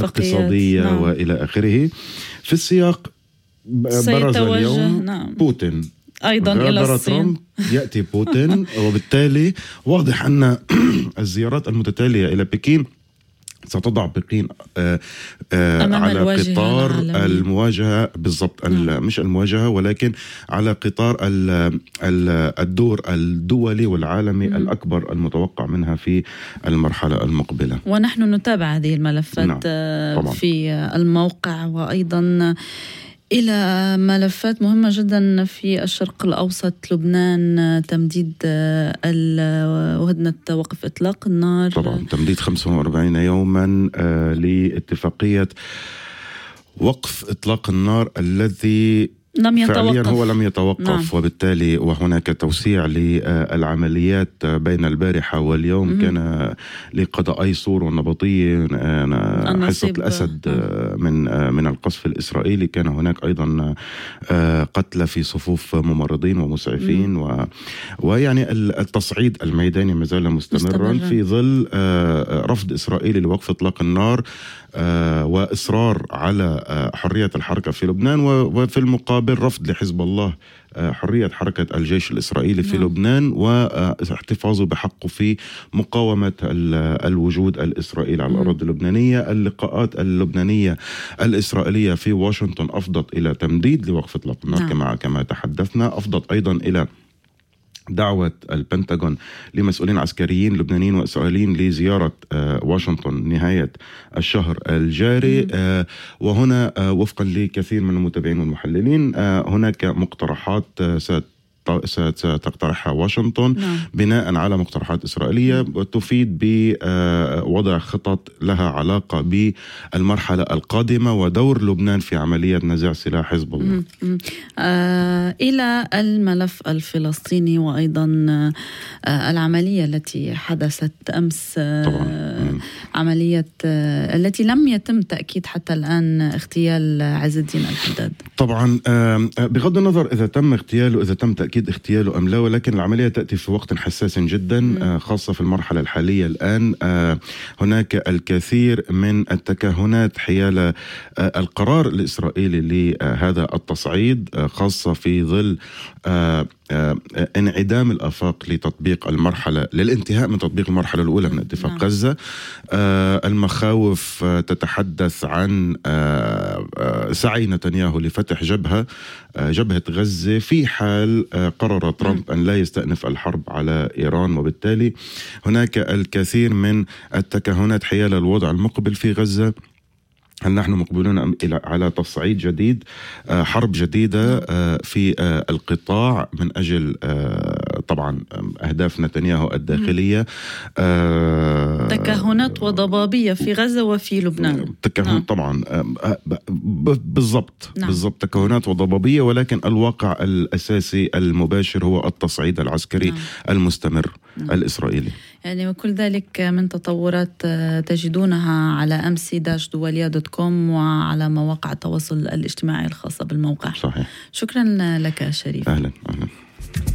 اقتصادية نعم. وإلى آخره. في السياق برز اليوم نعم. بوتين أيضا إلى الصين. ترامب يأتي بوتين وبالتالي واضح أن الزيارات المتتالية إلى بكين ستضع بكين على قطار المواجهة بالضبط. مش المواجهة ولكن على قطار الدور الدولي والعالمي الأكبر المتوقع منها في المرحلة المقبلة. ونحن نتابع هذه الملفات في الموقع، وأيضا إلى ملفات مهمة جدا في الشرق الأوسط. لبنان تمديد وهدنة وقف إطلاق النار، طبعا تمديد 45 يوما لاتفاقية وقف إطلاق النار الذي فعليا هو لم يتوقف. نعم. وبالتالي وهناك توسيع للعمليات بين البارحة واليوم. كان لقضاء سور والنبطية حصة الأسد من القصف الإسرائيلي. كان هناك أيضا قتلى في صفوف ممرضين ومسعفين ويعني التصعيد الميداني ما زال مستمرا في ظل رفض إسرائيلي لوقف إطلاق النار وإصرار على حرية الحركة في لبنان، وفي المقابل رفض لحزب الله حرية حركة الجيش الإسرائيلي في لبنان واحتفاظه بحقه في مقاومة الوجود الإسرائيلي على الأرض اللبنانية. اللقاءات اللبنانية الإسرائيلية في واشنطن أفضت إلى تمديد لوقف إطلاق النار كما تحدثنا. أفضت أيضا إلى دعوة البنتاغون لمسؤولين عسكريين لبنانيين وإسرائيليين لزيارة واشنطن نهاية الشهر الجاري. وهنا وفقا لكثير من المتابعين والمحللين هناك مقترحات ستقترحها واشنطن بناء على مقترحات إسرائيلية وتفيد بوضع خطط لها علاقة بالمرحلة القادمة ودور لبنان في عملية نزع سلاح حزب الله. إلى الملف الفلسطيني وأيضا العملية التي حدثت أمس طبعا. عملية التي لم يتم تأكيد حتى الآن اغتيال عز الدين الحداد. طبعا بغض النظر إذا تم اغتياله إذا تم تأكيد اغتياله أم لا، ولكن العملية تأتي في وقت حساس جدا خاصة في المرحلة الحالية الآن. هناك الكثير من التكهنات حيال القرار الإسرائيلي لهذا التصعيد، خاصة في ظل انعدام الآفاق للانتهاء من تطبيق المرحلة الأولى من اتفاق غزة. المخاوف تتحدث عن سعي نتنياهو لفتح جبهة غزة في حال قرر ترامب أن لا يستأنف الحرب على إيران. وبالتالي هناك الكثير من التكهنات حيال الوضع المقبل في غزة. هل نحن مقبلون على تصعيد جديد، حرب جديدة في القطاع من أجل طبعا أهداف نتنياهو الداخلية؟ تكهنات وضبابية في غزة وفي لبنان. تكهن طبعا بالضبط تكهنات وضبابية، ولكن الواقع الأساسي المباشر هو التصعيد العسكري المستمر الإسرائيلي. يعني وكل ذلك من تطورات تجدونها على amc-dualia.com وعلى مواقع التواصل الاجتماعي الخاصة بالموقع. صحيح. شكرا لك شريف. أهلا.